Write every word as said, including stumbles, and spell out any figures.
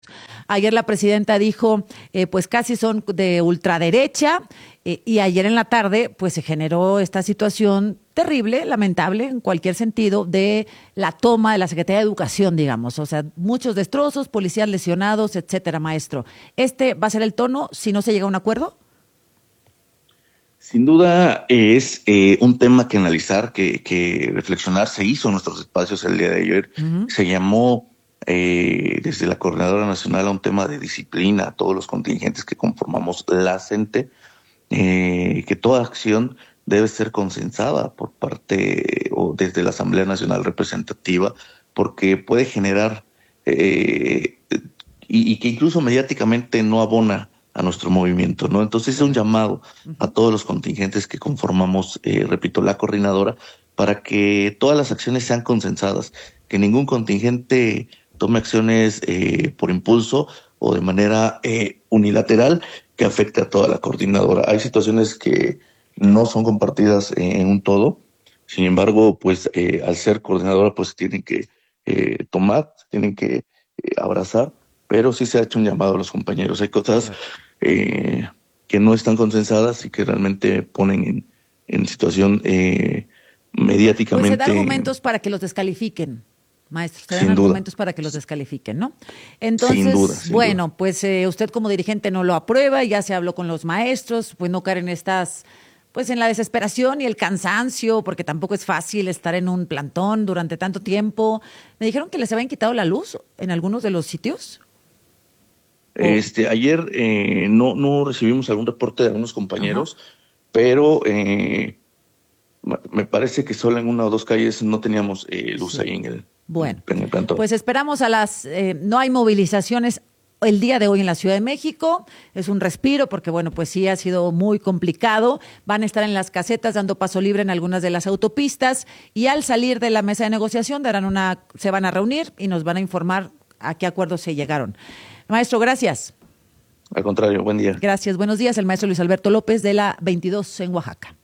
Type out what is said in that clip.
Ayer la presidenta dijo, eh, pues casi son de ultraderecha, eh, y ayer en la tarde, pues se generó esta situación terrible, lamentable, en cualquier sentido, de la toma de la Secretaría de Educación, digamos. O sea, muchos destrozos, policías lesionados, etcétera, maestro. ¿Este va a ser el tono si no se llega a un acuerdo? Sin duda es eh, un tema que analizar, que, que reflexionar. Se hizo en nuestros espacios el día de ayer. Ujú. Se llamó eh, desde la Coordinadora Nacional a un tema de disciplina a todos los contingentes que conformamos la CENTE, eh, que toda acción debe ser consensada por parte o desde la Asamblea Nacional Representativa, porque puede generar eh, y, y que incluso mediáticamente no abona a nuestro movimiento, ¿no? Entonces es un llamado a Ujú. todos los contingentes que conformamos, eh, repito, la coordinadora, para que todas las acciones sean consensadas, que ningún contingente tome acciones eh, por impulso o de manera eh, unilateral que afecte a toda la coordinadora. Hay situaciones que no son compartidas en un todo, sin embargo, pues eh, al ser coordinadora, pues tienen que eh, tomar, tienen que eh, abrazar, pero sí se ha hecho un llamado a los compañeros. Hay cosas Correcto. eh, que no están consensadas y que realmente ponen en, en situación eh, Pues se da mediáticamente, argumentos para que los descalifiquen, maestros, se dan sin duda, argumentos para que los descalifiquen, ¿no? sin duda, Entonces, sin duda. bueno, pues eh, usted como dirigente no lo aprueba, ya se habló con los maestros, pues no caer en estas, pues en la desesperación y el cansancio, porque tampoco es fácil estar en un plantón durante tanto tiempo. Me dijeron que les habían quitado la luz en algunos de los sitios. O, Este, ayer eh, no, no recibimos algún reporte de algunos ajá. compañeros, pero eh, ma- me parece que solo en una o dos calles no teníamos eh, luz Sí. ahí en el, Bueno, en el plantón. pues esperamos a las, eh, no hay movilizaciones el día de hoy en la Ciudad de México, es un respiro porque bueno, pues sí ha sido muy complicado, van a estar en las casetas dando paso libre en algunas de las autopistas y al salir de la mesa de negociación darán una, se van a reunir y nos van a informar a qué acuerdos se llegaron. Maestro, gracias. Al contrario, buen día. Gracias, buenos días, el maestro Luis Alberto López de la veintidós en Oaxaca.